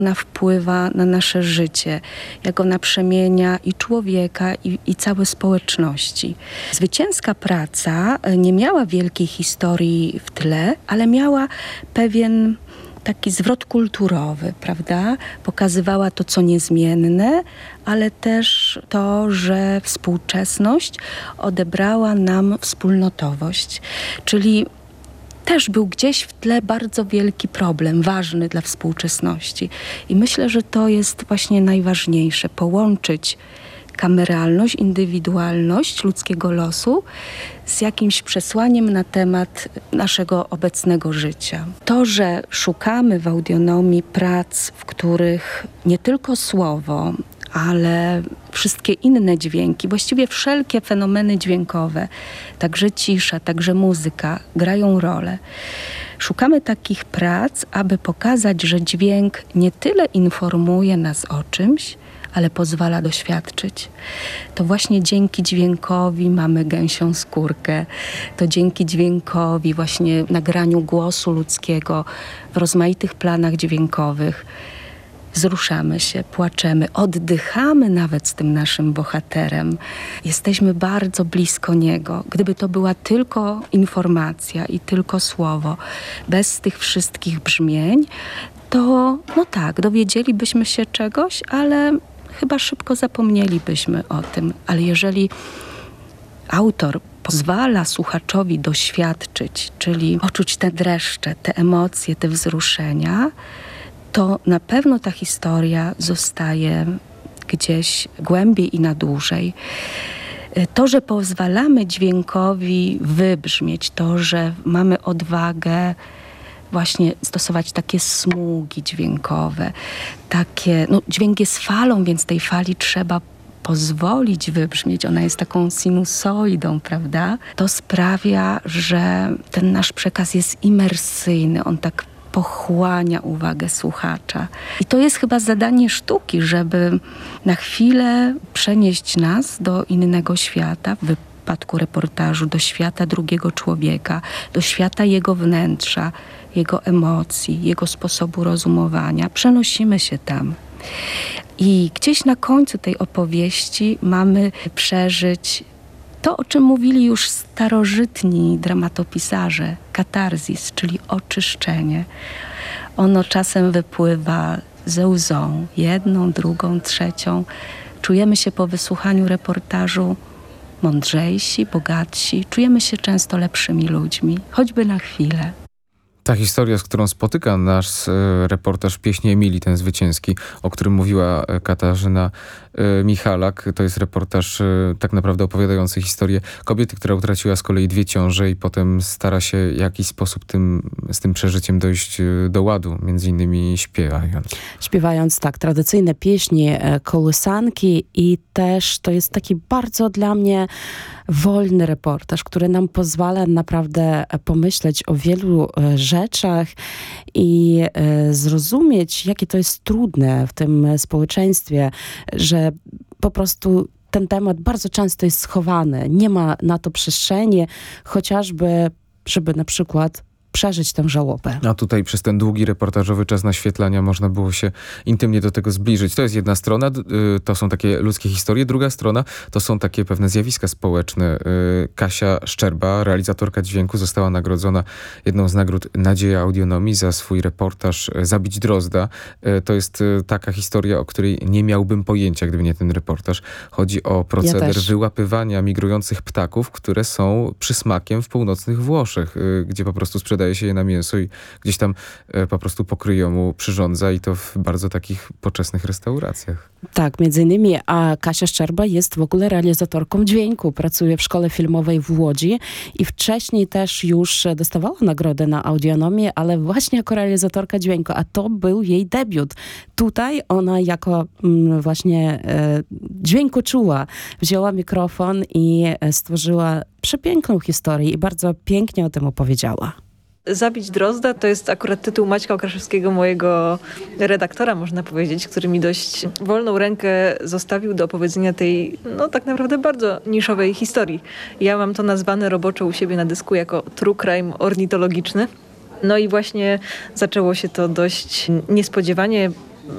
ona wpływa na nasze życie, jak ona przemienia i człowieka, i całe społeczności. Zwycięska praca nie miała wielkiej historii w tle, ale miała pewien taki zwrot kulturowy, prawda? Pokazywała to, co niezmienne, ale też to, że współczesność odebrała nam wspólnotowość. Czyli też był gdzieś w tle bardzo wielki problem, ważny dla współczesności. I myślę, że to jest właśnie najważniejsze, połączyć kameralność, indywidualność ludzkiego losu z jakimś przesłaniem na temat naszego obecnego życia. To, że szukamy w audionomii prac, w których nie tylko słowo, ale wszystkie inne dźwięki, właściwie wszelkie fenomeny dźwiękowe, także cisza, także muzyka, grają rolę. Szukamy takich prac, aby pokazać, że dźwięk nie tyle informuje nas o czymś, ale pozwala doświadczyć. To właśnie dzięki dźwiękowi mamy gęsią skórkę. To dzięki dźwiękowi, właśnie nagraniu głosu ludzkiego w rozmaitych planach dźwiękowych wzruszamy się, płaczemy, oddychamy nawet z tym naszym bohaterem. Jesteśmy bardzo blisko niego. Gdyby to była tylko informacja i tylko słowo, bez tych wszystkich brzmień, to no tak, dowiedzielibyśmy się czegoś, ale chyba szybko zapomnielibyśmy o tym. Ale jeżeli autor pozwala słuchaczowi doświadczyć, czyli poczuć te dreszcze, te emocje, te wzruszenia, to na pewno ta historia zostaje gdzieś głębiej i na dłużej. To, że pozwalamy dźwiękowi wybrzmieć, to, że mamy odwagę właśnie stosować takie smugi dźwiękowe, takie, no dźwięk jest falą, więc tej fali trzeba pozwolić wybrzmieć. Ona jest taką sinusoidą, prawda? To sprawia, że ten nasz przekaz jest imersyjny, on tak pochłania uwagę słuchacza. I to jest chyba zadanie sztuki, żeby na chwilę przenieść nas do innego świata, w wypadku reportażu do świata drugiego człowieka, do świata jego wnętrza, jego emocji, jego sposobu rozumowania. Przenosimy się tam. I gdzieś na końcu tej opowieści mamy przeżyć to, o czym mówili już starożytni dramatopisarze, katarzis, czyli oczyszczenie. Ono czasem wypływa ze łzą, jedną, drugą, trzecią. Czujemy się po wysłuchaniu reportażu mądrzejsi, bogatsi. Czujemy się często lepszymi ludźmi, choćby na chwilę. Ta historia, z którą spotyka nasz reportaż Pieśni Emilii, ten zwycięski, o którym mówiła Katarzyna Michalak, to jest reportaż tak naprawdę opowiadający historię kobiety, która utraciła z kolei 2 ciąże i potem stara się w jakiś sposób z tym przeżyciem dojść do ładu, między innymi śpiewając. Śpiewając, tak, tradycyjne pieśni, kołysanki i też to jest taki bardzo dla mnie wolny reportaż, który nam pozwala naprawdę pomyśleć o wielu rzeczach i zrozumieć, jakie to jest trudne w tym społeczeństwie, że po prostu ten temat bardzo często jest schowany. Nie ma na to przestrzeni, chociażby, żeby na przykład przeżyć tę żałobę. A tutaj przez ten długi reportażowy czas naświetlania można było się intymnie do tego zbliżyć. To jest jedna strona, to są takie ludzkie historie. Druga strona to są takie pewne zjawiska społeczne. Kasia Szczerba, realizatorka dźwięku, została nagrodzona jedną z nagród Nadzieja Audionomii za swój reportaż Zabić Drozda. To jest taka historia, o której nie miałbym pojęcia, gdyby nie ten reportaż. Chodzi o proceder wyłapywania migrujących ptaków, które są przysmakiem w północnych Włoszech, gdzie po prostu sprzedaje się je na mięso i gdzieś tam po prostu pokryjomu przyrządza i to w bardzo takich poczesnych restauracjach. Tak, między innymi, a Kasia Szczerba jest w ogóle realizatorką dźwięku. Pracuje w szkole filmowej w Łodzi i wcześniej też już dostawała nagrodę na audionomię, ale właśnie jako realizatorka dźwięku, a to był jej debiut. Tutaj ona jako właśnie dźwiękoczuła wzięła mikrofon i stworzyła przepiękną historię i bardzo pięknie o tym opowiedziała. Zabić Drozda to jest akurat tytuł Maćka Okraszewskiego, mojego redaktora, można powiedzieć, który mi dość wolną rękę zostawił do opowiedzenia tej, no tak naprawdę bardzo niszowej historii. Ja mam to nazwane roboczo u siebie na dysku jako true crime ornitologiczny. No i właśnie zaczęło się to dość niespodziewanie.